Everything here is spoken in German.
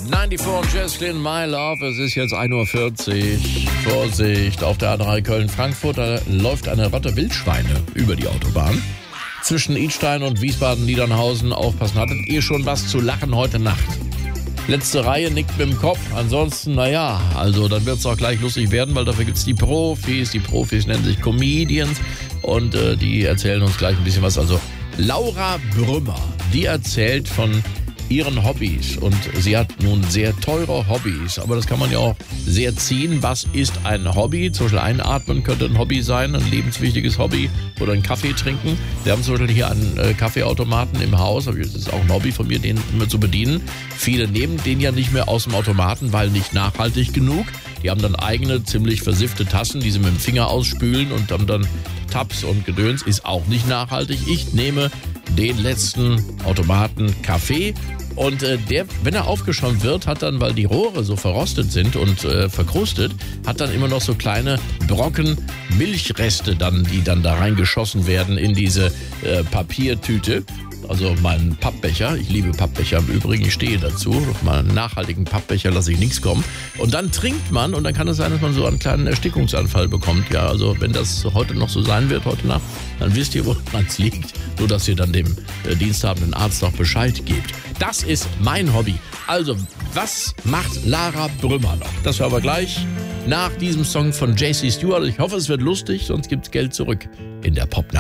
94 und Jesslyn, My Love. Es ist jetzt 1:40 Uhr. Vorsicht, auf der A3 Köln-Frankfurt, da läuft eine Rotte Wildschweine über die Autobahn. Zwischen Idstein und Wiesbaden-Niedernhausen. Aufpassen, hattet ihr schon was zu lachen heute Nacht? Letzte Reihe nickt mit dem Kopf. Ansonsten, also dann wird es auch gleich lustig werden, weil dafür gibt es die Profis. Die Profis nennen sich Comedians und die erzählen uns gleich ein bisschen was. Also Laura Brümmer, die erzählt von ihren Hobbys und sie hat nun sehr teure Hobbys, aber das kann man ja auch sehr ziehen. Was ist ein Hobby? Zum Beispiel Einatmen könnte ein Hobby sein, ein lebenswichtiges Hobby, oder einen Kaffee trinken. Wir haben zum Beispiel hier einen Kaffeeautomaten im Haus, aber das ist auch ein Hobby von mir, den immer zu bedienen. Viele nehmen den ja nicht mehr aus dem Automaten, weil nicht nachhaltig genug. Die haben dann eigene, ziemlich versiffte Tassen, die sie mit dem Finger ausspülen und haben dann Tabs und Gedöns, ist auch nicht nachhaltig. Ich nehme den letzten Automaten Kaffee und der, wenn er aufgeschäumt wird, hat dann, weil die Rohre so verrostet sind und verkrustet, hat dann immer noch so kleine Brocken Milchreste dann, die dann da reingeschossen werden in diese Papiertüte. Also meinen Pappbecher, ich liebe Pappbecher im Übrigen, ich stehe dazu. Auf meinen nachhaltigen Pappbecher lasse ich nichts kommen. Und dann trinkt man und dann kann es sein, dass man so einen kleinen Erstickungsanfall bekommt. Ja, also wenn das heute noch so sein wird, heute Nacht, dann wisst ihr, woran es liegt. Nur, dass ihr dann dem diensthabenden Arzt noch Bescheid gebt. Das ist mein Hobby. Also, was macht Lara Brümmer noch? Das hören wir gleich nach diesem Song von JC Stewart. Ich hoffe, es wird lustig, sonst gibt's Geld zurück in der Popnacht.